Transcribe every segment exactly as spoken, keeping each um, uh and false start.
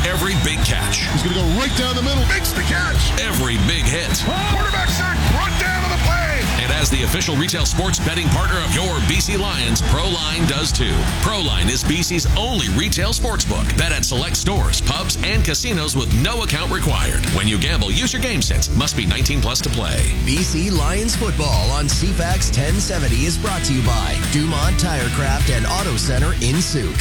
Every big catch. He's going to go right down the middle. Makes the catch. Every big hit. Quarterback sack. Brought down on the play. And as the official retail sports betting partner of your B C Lions, Proline does too. Proline is B C's only retail sportsbook. Bet at select stores, pubs, and casinos with no account required. When you gamble, use your game sense. Must be nineteen plus to play. B C Lions football on C FAX ten seventy is brought to you by Dumont Tirecraft and Auto Center in Souk.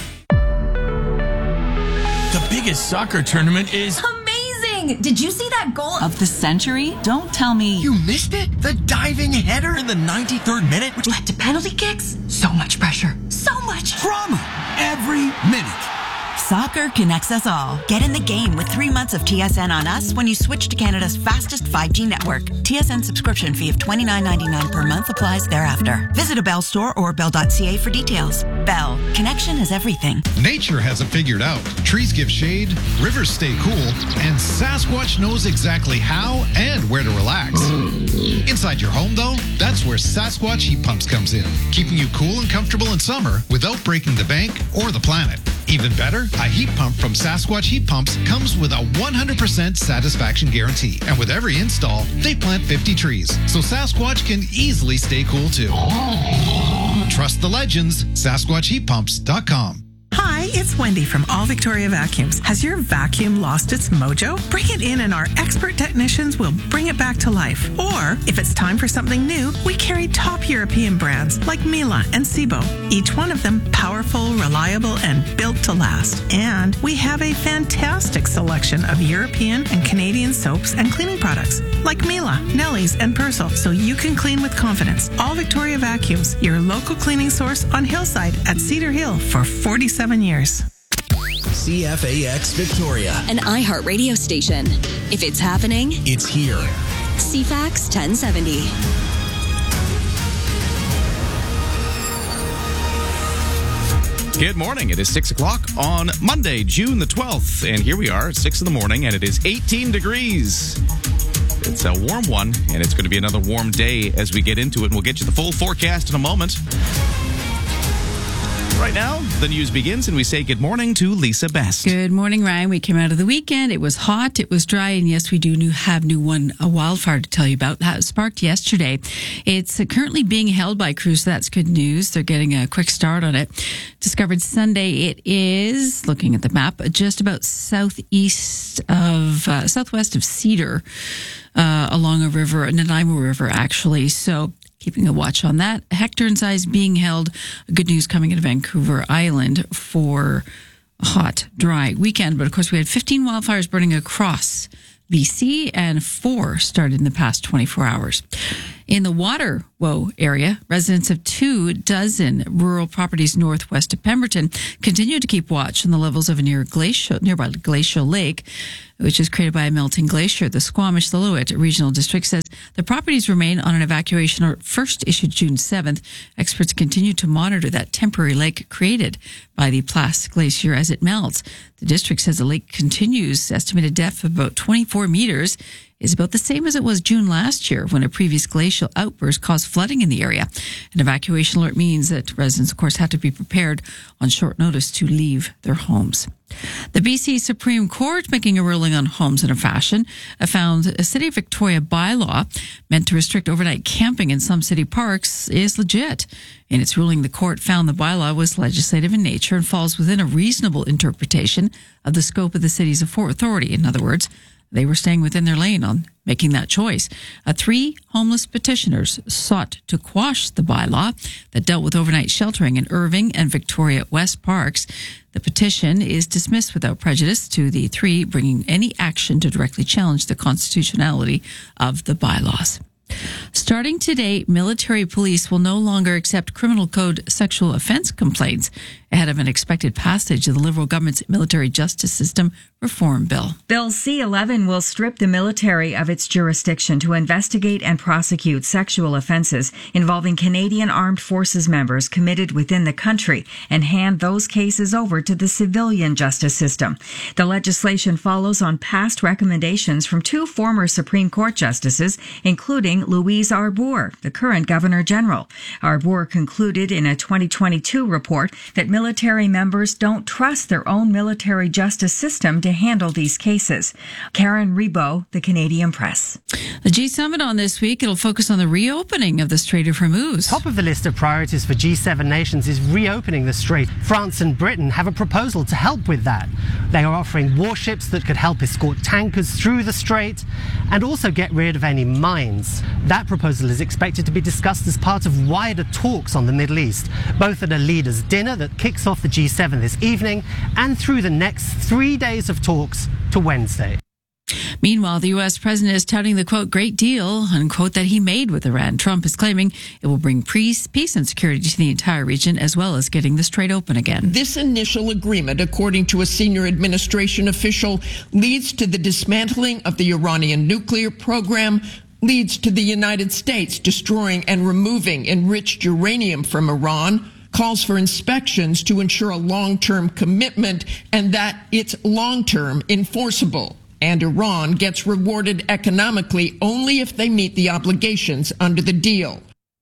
The biggest soccer tournament is amazing! Did you see that goal of the century? Don't tell me you missed it. The diving header in the ninety-third minute, which led to penalty kicks. So much pressure. So much drama every minute. Soccer connects us all. Get in the game with three months of T S N on us when you switch to Canada's fastest five G network. T S N subscription fee of twenty-nine ninety-nine per month applies thereafter. Visit a Bell store or bell dot c a for details. Bell. Connection is everything. Nature has it figured out. Trees give shade, rivers stay cool, and Sasquatch knows exactly how and where to relax. Inside your home, though, that's where Sasquatch Heat Pumps comes in, keeping you cool and comfortable in summer without breaking the bank or the planet. Even better, a heat pump from Sasquatch Heat Pumps comes with a one hundred percent satisfaction guarantee. And with every install, they plant fifty trees, so Sasquatch can easily stay cool too. Trust the legends, Sasquatch Heat Pumps dot com. Hi, it's Wendy from All Victoria Vacuums. Has your vacuum lost its mojo? Bring it in and our expert technicians will bring it back to life. Or, if it's time for something new, we carry top European brands like Miele and Sebo. Each one of them powerful, reliable, and built to last. And we have a fantastic selection of European and Canadian soaps and cleaning products like Miele, Nellie's, and Persil, so you can clean with confidence. All Victoria Vacuums, your local cleaning source on Hillside at Cedar Hill for forty-seven years. C F A X Victoria, an iHeart radio station. If it's happening, it's here. C FAX ten seventy. Good morning. It is six o'clock on Monday, June the twelfth. And here we are at six in the morning, and it is eighteen degrees. It's a warm one, and it's going to be another warm day as we get into it. And we'll get you the full forecast in a moment. Right now, the news begins, and we say good morning to Lisa Best. Good morning, Ryan. We came out of the weekend. It was hot. It was dry. And yes, we do new, have new one, a wildfire to tell you about. That sparked yesterday. It's currently being held by crews, so that's good news. They're getting a quick start on it. Discovered Sunday, it is, looking at the map, just about southeast of, uh, southwest of Cedar, uh, along a river, Nanaimo River, actually. So, keeping a watch on that. Hector and size being held. Good news coming into Vancouver Island for a hot, dry weekend. But of course, we had fifteen wildfires burning across B C and four started in the past twenty-four hours. In the Waterwhoa area, residents of two dozen rural properties northwest of Pemberton continue to keep watch on the levels of a near glacial, nearby glacial lake, which is created by a melting glacier. The Squamish-Lillooet Regional District says the properties remain on an evacuation alert first issued June seventh. Experts continue to monitor that temporary lake created by the Place Glacier as it melts. The district says the lake continues, estimated depth of about twenty-four meters, is about the same as it was June last year when a previous glacial outburst caused flooding in the area. An evacuation alert means that residents, of course, have to be prepared on short notice to leave their homes. The B C Supreme Court, making a ruling on homes in a fashion, found a City of Victoria bylaw meant to restrict overnight camping in some city parks is legit. In its ruling, the court found the bylaw was legislative in nature and falls within a reasonable interpretation of the scope of the city's authority. In other words, they were staying within their lane on making that choice. Uh, three homeless petitioners sought to quash the bylaw that dealt with overnight sheltering in Irving and Victoria West parks. The petition is dismissed without prejudice to the three bringing any action to directly challenge the constitutionality of the bylaws. Starting today, military police will no longer accept criminal code sexual offense complaints ahead of an expected passage of the Liberal government's military justice system reform bill. Bill C eleven will strip the military of its jurisdiction to investigate and prosecute sexual offenses involving Canadian Armed Forces members committed within the country and hand those cases over to the civilian justice system. The legislation follows on past recommendations from two former Supreme Court justices, including Louise Louise Arbour, the current Governor General. Arbour concluded in a twenty twenty-two report that military members don't trust their own military justice system to handle these cases. Karen Rebo, The Canadian Press. The G Summit on this week, it'll focus on the reopening of the Strait of Hormuz. Top of the list of priorities for G seven nations is reopening the strait. France and Britain have a proposal to help with that. They are offering warships that could help escort tankers through the strait and also get rid of any mines. That proposal is expected to be discussed as part of wider talks on the Middle East, both at a leaders' dinner that kicks off the G seven this evening and through the next three days of talks to Wednesday. Meanwhile, the U S president is touting the, quote, great deal, unquote, that he made with Iran. Trump is claiming it will bring peace, peace and security to the entire region, as well as getting the strait open again. This initial agreement, according to a senior administration official, leads to the dismantling of the Iranian nuclear program, leads to the United States destroying and removing enriched uranium from Iran, calls for inspections to ensure a long-term commitment and that it's long-term enforceable. And Iran gets rewarded economically only if they meet the obligations under the deal.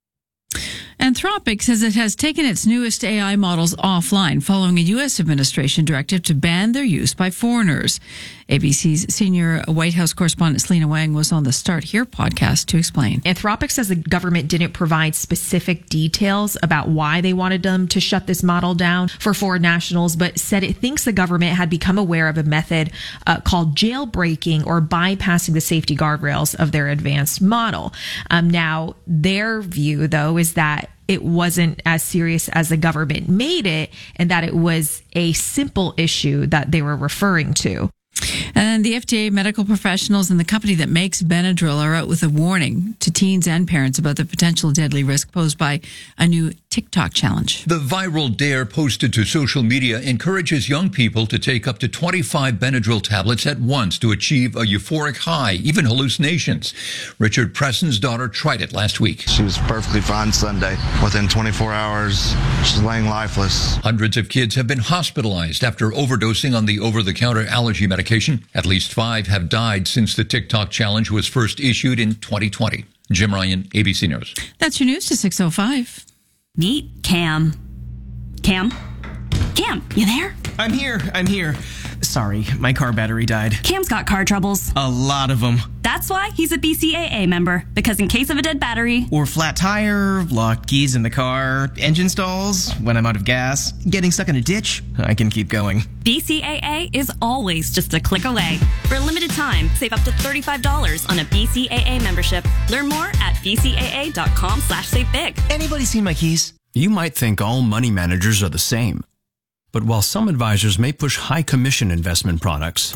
Anthropic says it has taken its newest A I models offline following a U S administration directive to ban their use by foreigners. A B C's senior White House correspondent Selena Wang was on the Start Here podcast to explain. Anthropic says the government didn't provide specific details about why they wanted them to shut this model down for foreign nationals, but said it thinks the government had become aware of a method uh, called jailbreaking or bypassing the safety guardrails of their advanced model. Um, now, their view, though, is that it wasn't as serious as the government made it and that it was a simple issue that they were referring to. And the F D A, medical professionals, and the company that makes Benadryl are out with a warning to teens and parents about the potential deadly risk posed by a new TikTok challenge. The viral dare posted to social media encourages young people to take up to twenty-five Benadryl tablets at once to achieve a euphoric high, even hallucinations. Richard Preston's daughter tried it last week. She was perfectly fine Sunday. Within twenty-four hours, she's laying lifeless. Hundreds of kids have been hospitalized after overdosing on the over-the-counter allergy medication. At least five have died since the TikTok challenge was first issued in twenty twenty. Jim Ryan, A B C News. That's your news to six oh five. Meet Cam. Cam? Cam, you there? I'm here. I'm here. Sorry, my car battery died. Cam's got car troubles. A lot of them. That's why he's a B C A A member, because in case of a dead battery, or flat tire, locked keys in the car, engine stalls, when I'm out of gas, getting stuck in a ditch, I can keep going. B C A A is always just a click away. For a limited time, save up to thirty-five dollars on a B C A A membership. Learn more at bcaa.com slash save big. Anybody seen my keys? You might think all money managers are the same. But while some advisors may push high commission investment products,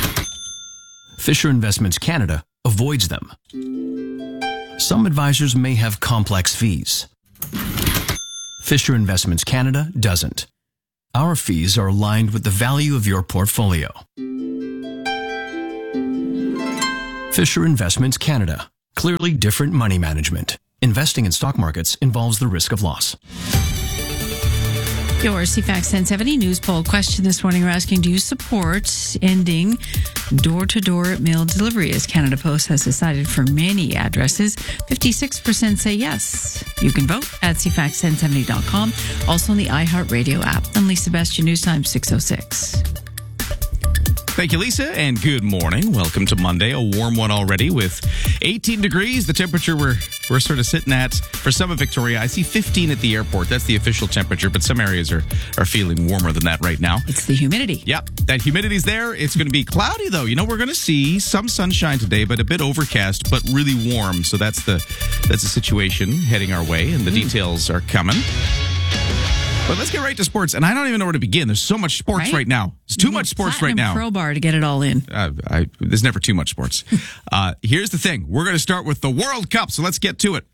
Fisher Investments Canada avoids them. Some advisors may have complex fees. Fisher Investments Canada doesn't. Our fees are aligned with the value of your portfolio. Fisher Investments Canada. Clearly different money management. Investing in stock markets involves the risk of loss. Your C FAX ten seventy news poll question this morning. We're asking, do you support ending door-to-door mail delivery, as Canada Post has decided for many addresses? fifty-six percent say yes. You can vote at c fax ten seventy dot com. Also on the iHeartRadio app. I'm Lisa Best, your news time six oh six. Thank you, Lisa, and good morning. Welcome to Monday, a warm one already with eighteen degrees. The temperature we're we're sort of sitting at for some of Victoria. I see fifteen at the airport. That's the official temperature, but some areas are, are feeling warmer than that right now. It's the humidity. Yep, that humidity's there. It's going to be cloudy, though. You know, we're going to see some sunshine today, but a bit overcast, but really warm. So that's the that's the situation heading our way, and the mm. details are coming. But let's get right to sports, and I don't even know where to begin. There's so much sports right, right now. There's too much sports right now. Crowbar to get it all in. Uh, I, there's never too much sports. uh, here's the thing. We're going to start with the World Cup, so let's get to it.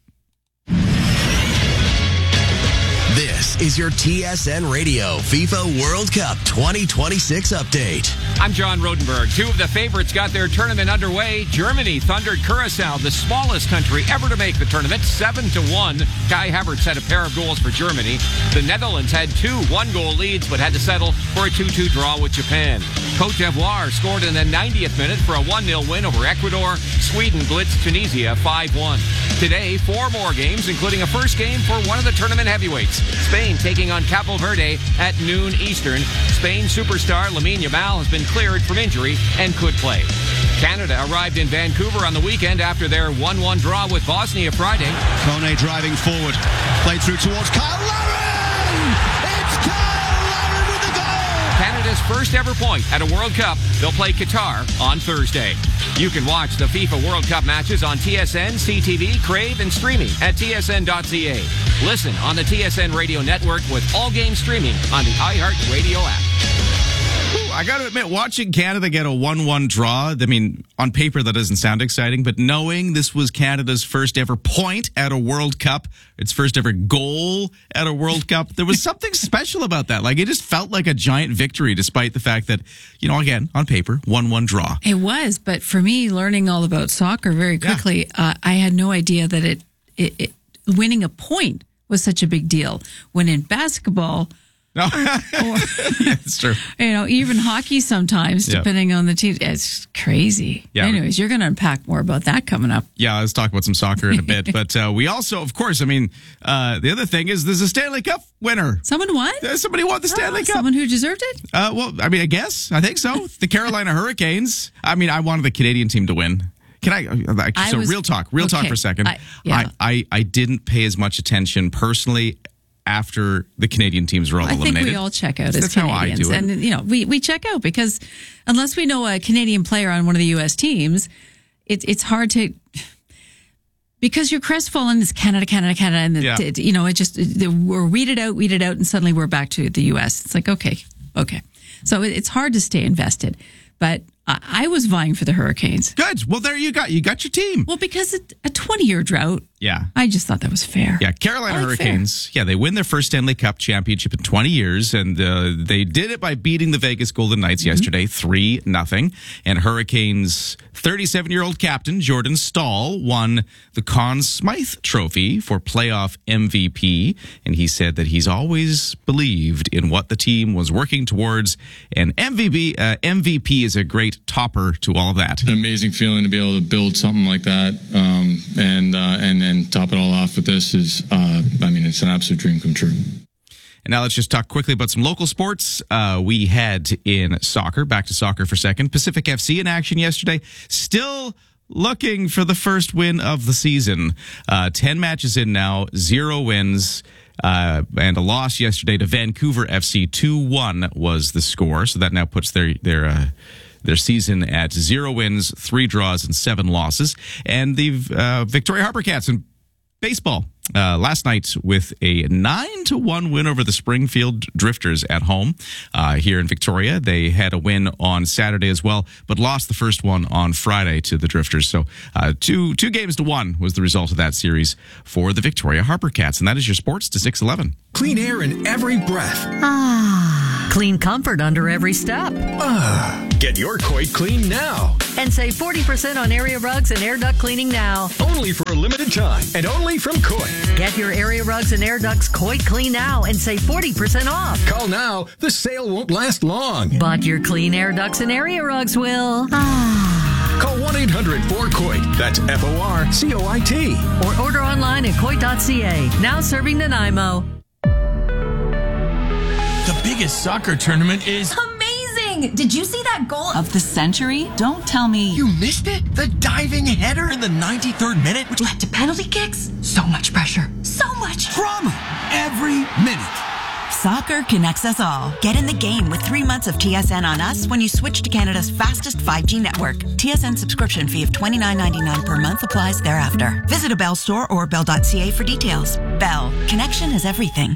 This is your T S N Radio FIFA World Cup twenty twenty-six update. I'm John Rodenberg. Two of the favorites got their tournament underway. Germany thundered Curacao, the smallest country ever to make the tournament, seven to one. Kai Havertz had a pair of goals for Germany. The Netherlands had two one-goal leads, but had to settle for a two two draw with Japan. Cote d'Ivoire scored in the ninetieth minute for a one nil win over Ecuador. Sweden blitzed Tunisia five one. Today, four more games, including a first game for one of the tournament heavyweights. Spain taking on Cabo Verde at noon Eastern. Spain superstar Lamine Yamal has been cleared from injury and could play. Canada arrived in Vancouver on the weekend after their one one draw with Bosnia Friday. Kone driving forward. Played through towards Kyle Larin! It's Kyle Larin with the goal! Canada's first ever point at a World Cup. They'll play Qatar on Thursday. You can watch the FIFA World Cup matches on T S N, C T V, Crave, and streaming at T S N dot C A. Listen on the T S N radio network with all games streaming on the iHeartRadio app. I got to admit, watching Canada get a one one draw, I mean, on paper that doesn't sound exciting, but knowing this was Canada's first ever point at a World Cup, its first ever goal at a World Cup, there was something special about that. Like, it just felt like a giant victory, despite the fact that, you know, again, on paper, one one draw. It was, but for me, learning all about soccer very quickly, yeah. uh, I had no idea that it, it, it winning a point was such a big deal. When in basketball... No, it's true. You know, even hockey sometimes, Yeah. depending on the team, it's crazy. Yeah. Anyways, you're going to unpack more about that coming up. Yeah, let's talk about some soccer in a bit. But uh, we also, of course, I mean, uh, the other thing is there's a Stanley Cup winner. Someone won? Uh, somebody won the Stanley Oh, Cup. Someone who deserved it? Uh, well, I mean, I guess. I think so. The Carolina Hurricanes. I mean, I wanted the Canadian team to win. Can I? Uh, I so was- real talk, real talk okay. for a second. I- yeah. I, I, I didn't pay as much attention personally after the Canadian teams were all I think eliminated. we all check out as That's how Canadians. I do it. And, you know, we, we check out because unless we know a Canadian player on one of the U S teams, it, it's hard to... Because you're crestfallen, it's Canada, Canada, Canada, and, the, Yeah. t- you know, it just, the, we're weed it out, weed it out, and suddenly we're back to the U S. It's like, okay, okay. So it, it's hard to stay invested. But I, I was vying for the Hurricanes. Good. Well, there you go. You got your team. Well, because it, a twenty-year drought, Yeah. I just thought that was fair. Yeah, Carolina I like Hurricanes. Yeah, they win their first Stanley Cup championship in twenty years, and uh, they did it by beating the Vegas Golden Knights Mm-hmm. yesterday, three nothing. And Hurricanes' thirty-seven-year-old captain Jordan Staal won the Conn Smythe Trophy for playoff M V P, and he said that he's always believed in what the team was working towards. And M V P, uh, M V P is a great topper to all of that. An amazing feeling to be able to build something like that, um, and uh, and then top it all off with this is, uh, I mean, it's an absolute dream come true. And now let's just talk quickly about some local sports. Uh, we had in soccer, back to soccer for a second, Pacific F C in action yesterday. Still looking for the first win of the season. Uh, ten matches in now, zero wins. Uh, and a loss yesterday to Vancouver F C. two one was the score. So that now puts their their uh, their season at zero wins, three draws, and seven losses. And the uh, Victoria Harbour Cats in baseball uh, last night with a nine to one win over the Springfield Drifters at home uh, here in Victoria. They had a win on Saturday as well, but lost the first one on Friday to the Drifters. So uh, two two games to one was the result of that series for the Victoria Harbour Cats. And that is your sports to six eleven. Clean air in every breath. Ah, clean comfort under every step. Ah, get your Coit clean now. And save forty percent on area rugs and air duct cleaning now. Only for a limited time and only from Coit. Get your area rugs and air ducts Coit clean now and save forty percent off. Call now. The sale won't last long. But your clean air ducts and area rugs will. Ah. Call one eight hundred four coit. That's F O R C O I T. Or order online at coit dot c a. Now serving Nanaimo. The biggest soccer tournament is Amazing! Did you see that goal? Of the century? Don't tell me. You missed it? The diving header? in the ninety-third minute, which Led to penalty kicks? So much pressure. So much! Drama. Every minute. Soccer connects us all. Get in the game with three months of T S N on us when you switch to Canada's fastest five G network. T S N subscription fee of twenty-nine ninety-nine per month applies thereafter. Visit a Bell store or bell dot c a for details. Bell. Connection is everything.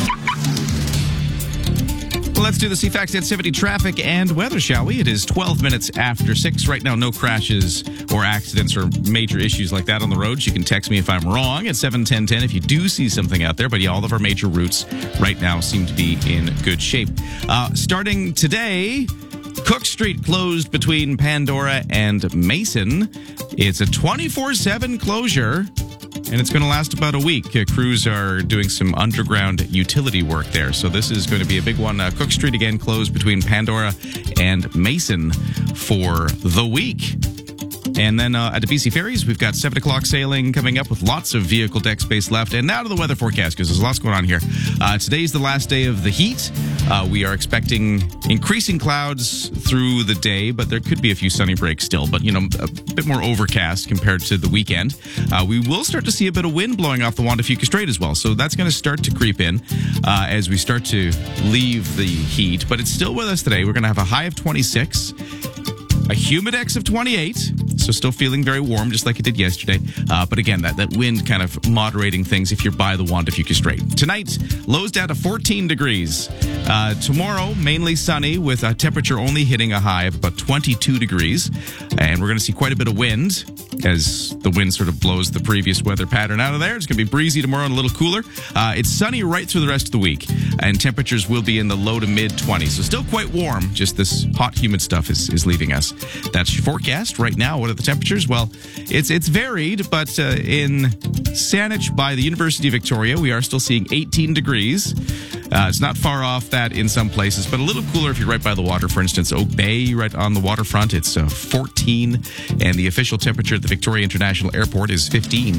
Well, let's do the C FAX ten seventy traffic and weather, shall we? It is twelve minutes after six. Right now, no crashes or accidents or major issues like that on the roads. You can text me if I'm wrong at seven ten ten if you do see something out there. But yeah, all of our major routes right now seem to be in good shape. Uh, starting today, Cook Street closed between Pandora and Mason. It's a twenty-four seven closure. and it's going to last about a week. Uh, crews are doing some underground utility work there, so this is going to be a big one. Uh, Cook Street again closed between Pandora and Mason for the week. And then uh, at the B C Ferries, we've got seven o'clock sailing coming up with lots of vehicle deck space left. And now to the weather forecast, because there's lots going on here. Uh, today's the last day of the heat. Uh, we are expecting increasing clouds through the day, but there could be a few sunny breaks still. But, you know, a bit more overcast compared to the weekend. Uh, we will start to see a bit of wind blowing off the Juan de Fuca Strait as well. So that's going to start to creep in uh, as we start to leave the heat. But it's still with us today. We're going to have a high of twenty-six. A humidex of twenty-eight, so still feeling very warm, just like it did yesterday. Uh, but again, that, that wind kind of moderating things if you're by the Juan de Fuca Strait. Tonight, lows down to fourteen degrees. Uh, tomorrow, mainly sunny with a temperature only hitting a high of about twenty-two degrees. And we're going to see quite a bit of wind as the wind sort of blows the previous weather pattern out of there. It's going to be breezy tomorrow and a little cooler. Uh, it's sunny right through the rest of the week, and temperatures will be in the low to mid twenties. So still quite warm, just this hot, humid stuff is, is leaving us. That's your forecast right now. What are the temperatures? Well, it's it's varied, but uh, in Saanich by the University of Victoria, we are still seeing eighteen degrees. Uh, it's not far off that in some places, but a little cooler if you're right by the water. For instance, Oak Bay, right on the waterfront, it's uh, fourteen, and the official temperature at the Victoria International Airport is fifteen.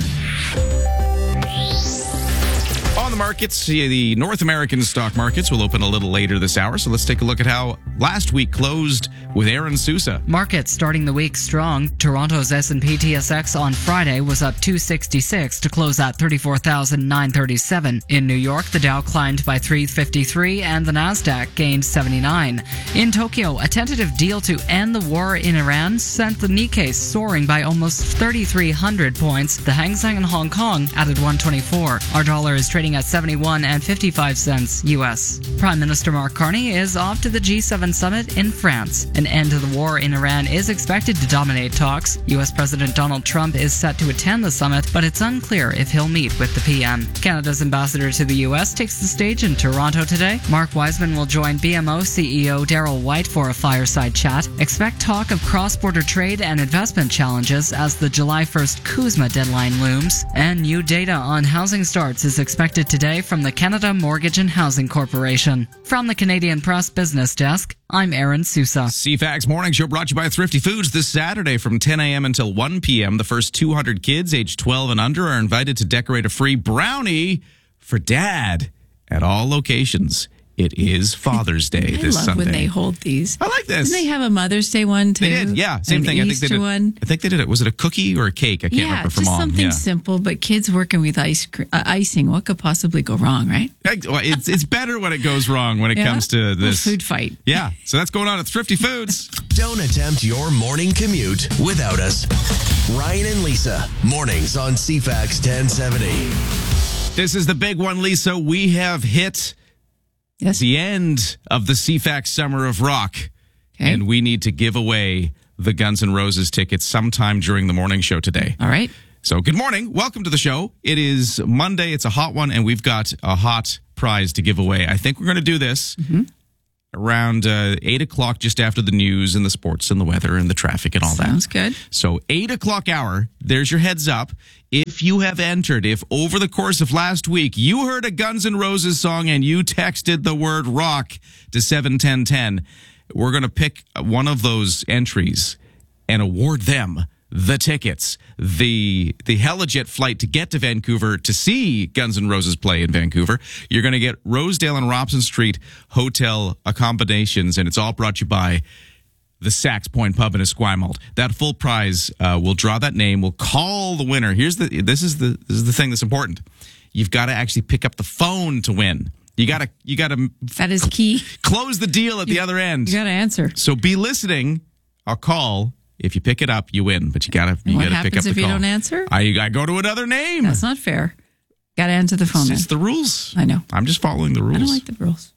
On the markets, the North American stock markets will open a little later this hour, so let's take a look at how last week closed with Aaron Sousa. Markets starting the week strong. Toronto's S and P T S X on Friday was up two sixty-six to close at thirty-four thousand nine hundred thirty-seven. In New York, the Dow climbed by three fifty-three and the Nasdaq gained seventy-nine. In Tokyo, a tentative deal to end the war in Iran sent the Nikkei soaring by almost thirty-three hundred points. The Hang Seng in Hong Kong added one twenty-four. Our dollar is trading at seventy-one and fifty-five cents U S. Prime Minister Mark Carney is off to the G seven summit in France. An end to the war in Iran is expected to dominate talks. U S President Donald Trump is set to attend the summit, but it's unclear if he'll meet with the P M. Canada's ambassador to the U S takes the stage in Toronto today. Mark Wiseman will join B M O C E O Darrell White for a fireside chat. Expect talk of cross-border trade and investment challenges as the July first CUSMA deadline looms. And new data on housing starts is expected today from the Canada Mortgage and Housing Corporation. From the Canadian Press Business Desk, I'm Aaron Sousa. C FAX Morning Show brought to you by Thrifty Foods. This Saturday from ten a.m. until one p.m., the first two hundred kids aged twelve and under are invited to decorate a free brownie for Dad at all locations. It is Father's Day I this love Sunday. when they hold these. I like this. Didn't they have a Mother's Day one too? They did, yeah. Same An thing. I think they Easter did. One. I think they did it. Was it a cookie or a cake? I can't yeah, remember for just Mom. something yeah. simple, but kids working with ice cre- uh, icing. What could possibly go wrong, right? Well, It's it's better when it goes wrong when it Yeah? comes to this A food fight. Yeah, so that's going on at Thrifty Foods. Don't attempt your morning commute without us. Ryan and Lisa, mornings on C FAX ten seventy. This is the big one, Lisa. We have hit yes. the end of the C FAX Summer of Rock, okay. and we need to give away the Guns N' Roses tickets sometime during the morning show today. All right. So good morning. Welcome to the show. It is Monday. It's a hot one, and we've got a hot prize to give away. I think we're going to do this mm-hmm. around uh, eight o'clock, just after the news and the sports and the weather and the traffic and all that. Sounds good. So eight o'clock hour, there's your heads up. If you have entered, if over the course of last week you heard a Guns N' Roses song and you texted the word rock to seven ten ten, we're going to pick one of those entries and award them the tickets, the the Helijet flight to get to Vancouver to see Guns N' Roses play in Vancouver. You're going to get Rosedale and Robson Street hotel accommodations, and it's all brought to you by the Sax Point Pub in Esquimalt. That full prize, uh, we'll draw that name. We'll call the winner. Here's the this is the this is the thing that's important. You've got to actually pick up the phone to win. You gotta you gotta that is key. Close the deal at you, the other end. You gotta answer. So be listening. I'll call. If you pick it up, you win. But you gotta you what gotta pick up happens the if call. you don't answer? I I go to another name. That's not fair. Got to answer the phone. It's, it's the rules. I know. I'm just following the rules. I don't like the rules.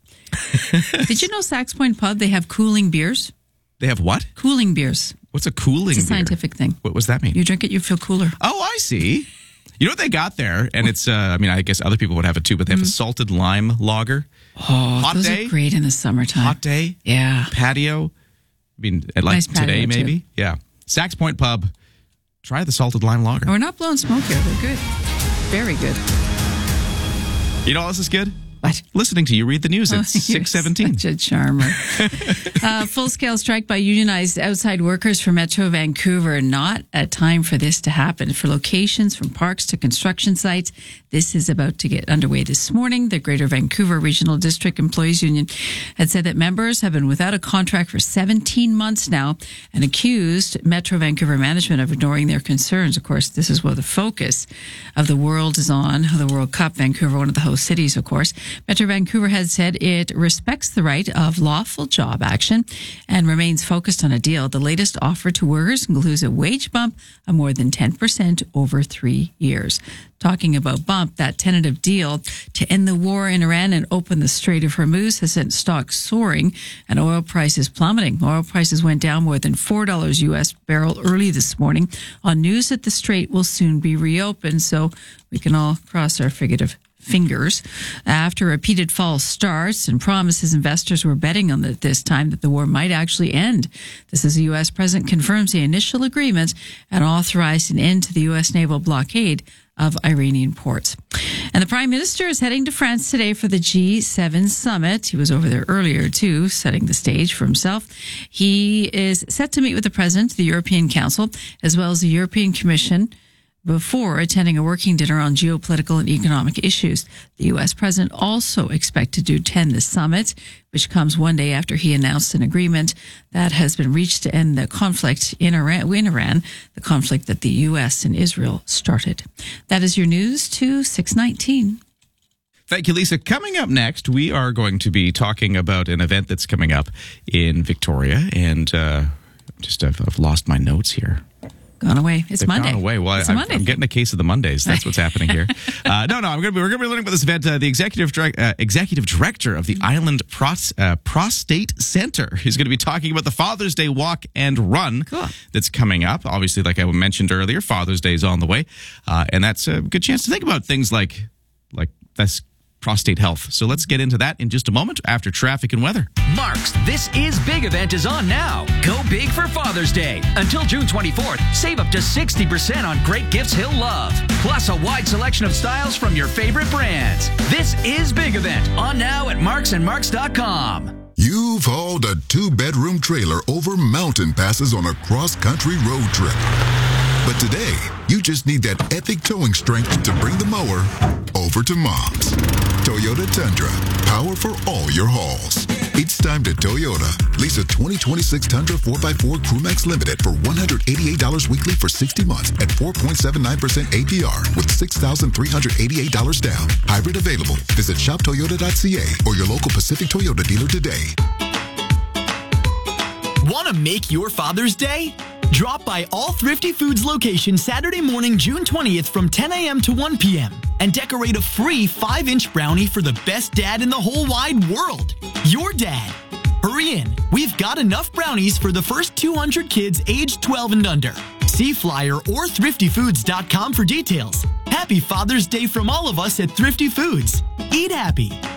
Did you know Sax Point Pub, they have cooling beers? They have what? Cooling beers. What's a cooling It's a beer? scientific thing. What does that mean? You drink it, you feel cooler. Oh, I see. You know what they got there? And it's, uh, I mean, I guess other people would have it too, but they have Mm. a salted lime lager. Oh, hot those day. are great in the summertime. Hot day. Yeah. Patio. I mean, like Nice patio, today, maybe. too. Yeah. Sax Point Pub. Try the salted lime lager. We're not blowing smoke here. They're good. Very good. You know, this is good. What? Listening to you read the news at Oh, six seventeen. Such a charmer. uh, full-scale strike by unionized outside workers for Metro Vancouver. Not a time for this to happen. For locations from parks to construction sites, this is about to get underway this morning. The Greater Vancouver Regional District Employees Union had said that members have been without a contract for seventeen months now and accused Metro Vancouver management of ignoring their concerns. Of course, this is where the focus of the world is on, the World Cup. Vancouver, one of the host cities, of course. Metro Vancouver has said it respects the right of lawful job action and remains focused on a deal. The latest offer to workers includes a wage bump of more than ten percent over three years. Talking about bump, that tentative deal to end the war in Iran and open the Strait of Hormuz has sent stocks soaring and oil prices plummeting. Oil prices went down more than four dollars U S barrel early this morning on news that the strait will soon be reopened. So we can all cross our figurative fingers. After repeated false starts and promises, investors were betting on it this time that the war might actually end. This is the U S president confirms the initial agreement and authorized an end to the U S naval blockade of Iranian ports. And the Prime Minister is heading to France today for the G seven summit. He was over there earlier, too, setting the stage for himself. He is set to meet with the President of the European Council, as well as the European Commission, before attending a working dinner on geopolitical and economic issues. The U S president also expected to attend the summit, which comes one day after he announced an agreement that has been reached to end the conflict in Iran, in Iran, the conflict that the U S and Israel started. That is your news to six nineteen. Thank you, Lisa. Coming up next, we are going to be talking about an event that's coming up in Victoria. And uh, just I've, I've lost my notes here. Gone away. It's They've Monday. Gone away. Well, it's I, Monday. I'm getting a case of the Mondays. That's what's happening here. Uh, no, no. I'm going to be. We're going to be learning about this event. Uh, the executive direct, uh, executive director of the Island Pros, uh, Prostate Center is going to be talking about the Father's Day Walk and Run cool. that's coming up. Obviously, like I mentioned earlier, Father's Day is on the way, uh, and that's a good chance to think about things like like that's prostate health. So let's get into that in just a moment after traffic and weather. Mark's This Is Big event is on now. Go big for Father's Day. Until June twenty-fourth, save up to sixty percent on great gifts he'll love. Plus a wide selection of styles from your favorite brands. This Is Big event on now at marks and marks dot com. You've hauled a two-bedroom trailer over mountain passes on a cross-country road trip. But today, you just need that epic towing strength to bring the mower over to Mom's. Toyota Tundra, power for all your hauls. It's time to Toyota. Lease a twenty twenty-six Tundra four by four Crewmax Limited for one hundred eighty-eight dollars weekly for sixty months at four point seven nine percent A P R with six thousand three hundred eighty-eight dollars down. Hybrid available. Visit shop toyota dot c a or your local Pacific Toyota dealer today. Want to make your Father's Day? Drop by all Thrifty Foods locations Saturday morning, June twentieth from ten a.m. to one p.m. and decorate a free five inch brownie for the best dad in the whole wide world, your dad. Hurry in. We've got enough brownies for the first two hundred kids aged twelve and under. See flyer or thrifty foods dot com for details. Happy Father's Day from all of us at Thrifty Foods. Eat happy.